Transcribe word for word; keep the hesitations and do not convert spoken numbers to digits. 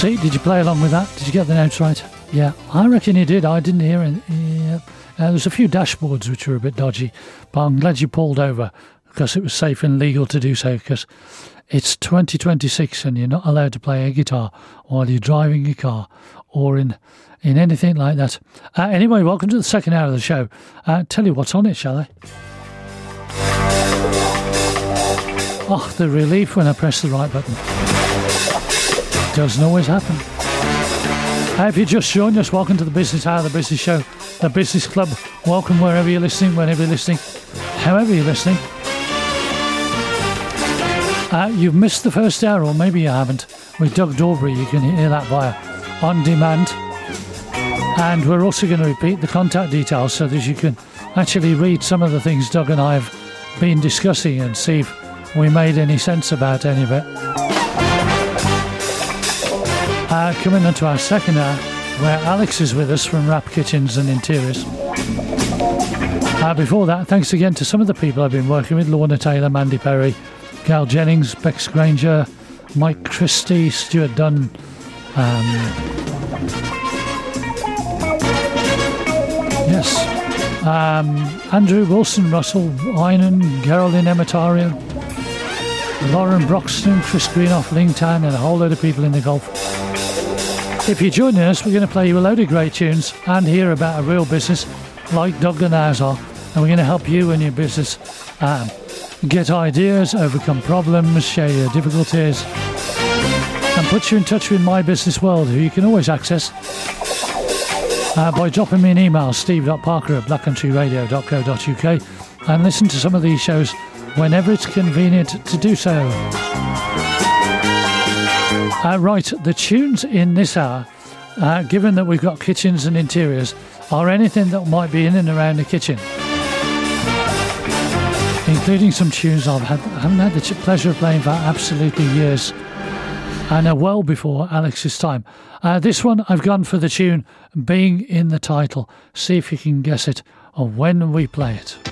See, did you play along with that? Did you get the notes right? Yeah, I reckon you did. I didn't hear it. Yeah. Uh, there's a few dashboards which were a bit dodgy, but I'm glad you pulled over because it was safe and legal to do so, because it's twenty twenty-six and you're not allowed to play a guitar while you're driving your car or in in anything like that. Uh, anyway, welcome to the second hour of the show. Uh, tell you what's on it, shall I? Oh, the relief when I press the right button. Doesn't always happen. Uh, if you just joined us, welcome to the Business Hour, the Business Show, the Business Club. Welcome wherever you're listening, whenever you're listening, however you're listening. Uh, you've missed the first hour, or maybe you haven't, with Doug Dorbury. You can hear that via On Demand. And we're also going to repeat the contact details so that you can actually read some of the things Doug and I have been discussing and see if we made any sense about any of it. Uh, coming on to our second hour, where Alex is with us from Wrap Kitchens and Interiors. Uh, before that, thanks again to some of the people I've been working with: Lorna Taylor, Mandy Perry, Gal Jennings, Bex Granger, Mike Christie, Stuart Dunn, um, yes, um, Andrew Wilson, Russell Einan, Geraldine Emetario, Lauren Broxton, Chris Greenoff, Lingtan, and a whole load of people in the Gulf. If you're joining us, we're going to play you a load of great tunes and hear about a real business like Doug and ours are, and we're going to help you and your business um, get ideas, overcome problems, share your difficulties, and put you in touch with My Business World, who you can always access uh, by dropping me an email, steve dot parker at black country radio dot co dot uk, and listen to some of these shows whenever it's convenient to do so. Uh, right, the tunes in this hour, uh, given that we've got kitchens and interiors, are anything that might be in and around the kitchen, including some tunes I've had, I haven't had the pleasure of playing for absolutely years, and are well before Alex's time. Uh, this one, I've gone for the tune being in the title. See if you can guess it or when we play it.